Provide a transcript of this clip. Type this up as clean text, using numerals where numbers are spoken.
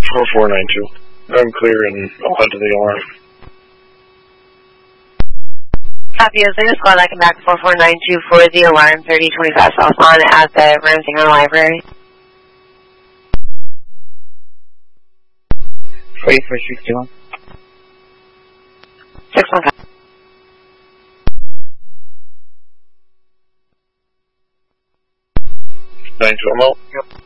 4492. I'm clear and I'll head to the alarm. Copy, I just called back and back 4492 for the alarm 3025 South on at the Ramsinger Library. 4461. 615. 92, I'm out. Yep.